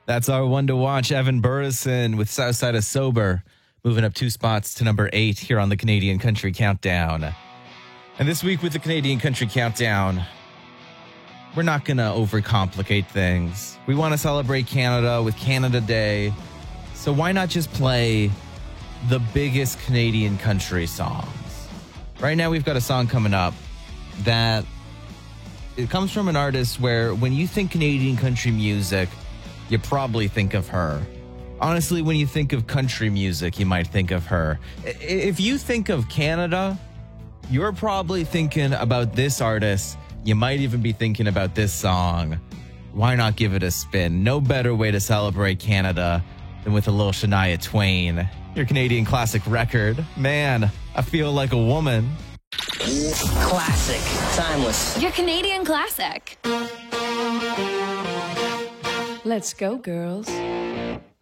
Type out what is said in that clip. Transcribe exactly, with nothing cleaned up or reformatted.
That's our one to watch, Evan Burrison with Southside of Sober, moving up two spots to number eight here on the Canadian Country Countdown. And this week with the Canadian Country Countdown, we're not going to overcomplicate things. We want to celebrate Canada with Canada Day, so why not just play the biggest Canadian country songs? Right now we've got a song coming up that it comes from an artist where when you think Canadian country music, you probably think of her. Honestly, when you think of country music, you might think of her. If you think of Canada, you're probably thinking about this artist. You might even be thinking about this song. Why not give it a spin? No better way to celebrate Canada than with a little Shania Twain. Your Canadian classic record. Man, I feel like a woman. Classic. Timeless. Your Canadian classic. Let's go, girls.